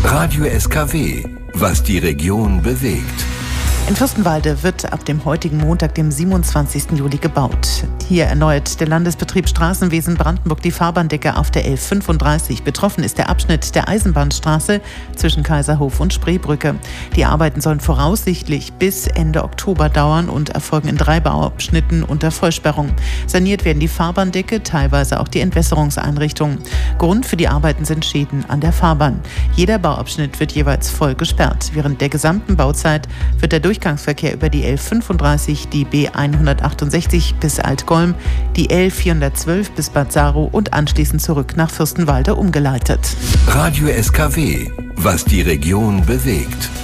Radio SKW, was die Region bewegt. In Fürstenwalde wird ab dem heutigen Montag, dem 27. Juli, gebaut. Hier erneuert der Landesbetrieb Straßenwesen Brandenburg die Fahrbahndecke auf der L35. Betroffen ist der Abschnitt der Eisenbahnstraße zwischen Kaiserhof und Spreebrücke. Die Arbeiten sollen voraussichtlich bis Ende Oktober dauern und erfolgen in 3 Bauabschnitten unter Vollsperrung. Saniert werden die Fahrbahndecke, teilweise auch die Entwässerungseinrichtungen. Grund für die Arbeiten sind Schäden an der Fahrbahn. Jeder Bauabschnitt wird jeweils voll gesperrt. Während der gesamten Bauzeit wird der Durchgangsverkehr über die L35, die B168 bis Altgolm, die L412 bis Bad Saro und anschließend zurück nach Fürstenwalde umgeleitet. Radio SKW, was die Region bewegt.